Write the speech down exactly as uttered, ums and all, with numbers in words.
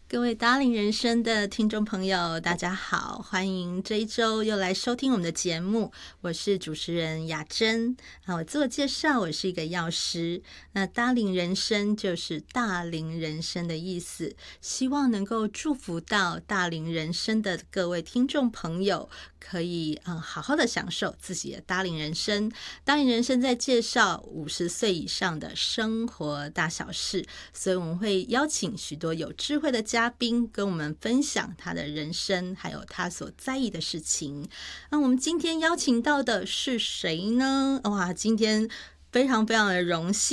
各位达领人生的听众朋友大家好，欢迎这一周又来收听我们的节目，我是主持人雅珍。啊，我自我介绍，我是一个药师。那达领人生就是大龄人生的意思，希望能够祝福到大龄人生的各位听众朋友可以、呃、好好的享受自己的大龄人生。大龄人生在介绍五十岁以上的生活大小事，所以我们会邀请许多有智慧的嘉宾跟我们分享他的人生还有他所在意的事情。那我们今天邀请到的是谁呢？哇，今天非常非常的荣幸